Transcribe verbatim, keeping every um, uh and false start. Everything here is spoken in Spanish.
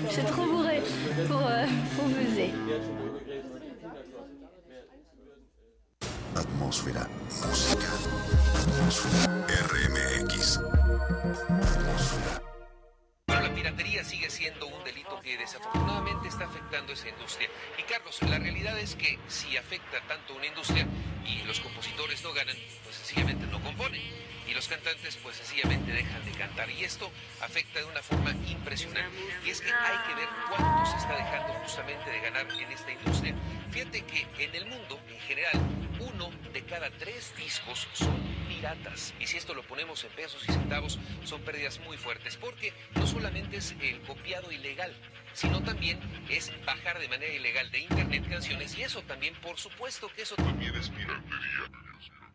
Je suis trop bourrée pour, euh, pour buzzer. Atmósfera, música, atmósfera, R M X, atmósfera. Bueno, la piratería sigue siendo un delito que desafortunadamente está afectando esa industria. Y Carlos, la realidad es que si afecta tanto una industria y los compositores no ganan, pues sencillamente no componen. Y los cantantes pues sencillamente dejan de cantar. Y esto afecta de una forma impresionante. Y es que hay que ver cuánto se está dejando justamente de ganar en esta industria. Fíjate que en el mundo, en general, uno de cada tres discos son piratas. Y si esto lo ponemos en pesos y centavos, son pérdidas muy fuertes. Porque no solamente es el copiado ilegal, sino también es bajar de manera ilegal de internet canciones. Y eso también, por supuesto que eso también es piratería.